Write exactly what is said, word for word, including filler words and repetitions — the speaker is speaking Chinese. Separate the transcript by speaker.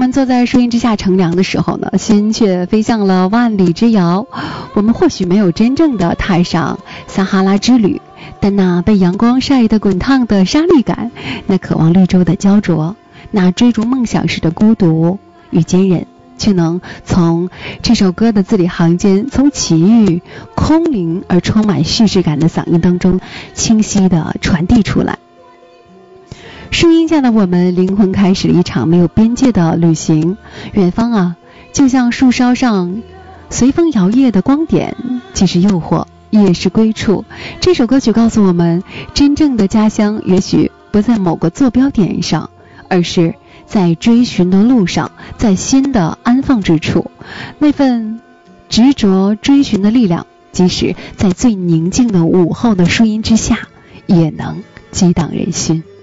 Speaker 1: 们坐在树荫之下乘凉的时候呢，心却飞向了万里之遥。我们或许没有真正的踏上撒哈拉之旅，但那被阳光晒得滚烫的沙砾感，那渴望绿洲的焦灼，那追逐梦想时的孤独与坚韧，却能从这首歌的字里行间，从奇遇空灵而充满叙事感的嗓音当中清晰地传递出来。树荫下的我们，灵魂开始了一场没有边界的旅行。远方啊，就像树梢上随风摇曳的光点，既是诱惑也是归处。这首歌曲告诉我们，真正的家乡也许不在某个坐标点上，而是在追寻的路上，在心的安放之处。那份执着追寻的力量，即使在最宁静的午后的树荫之下，也能激荡人心。